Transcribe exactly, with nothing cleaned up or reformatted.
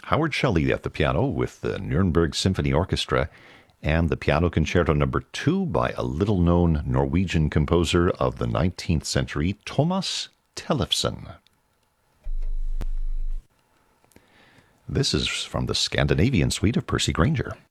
Howard Shelley at the piano with the Nuremberg Symphony Orchestra, and the Piano Concerto Number two by a little-known Norwegian composer of the nineteenth century, Thomas Tellefsen. This is from the Scandinavian suite of Percy Grainger.